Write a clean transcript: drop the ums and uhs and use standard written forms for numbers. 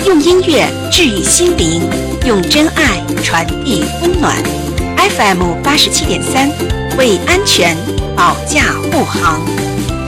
用音乐治愈心灵，用真爱传递温暖。FM 87.3，为安全保驾护航。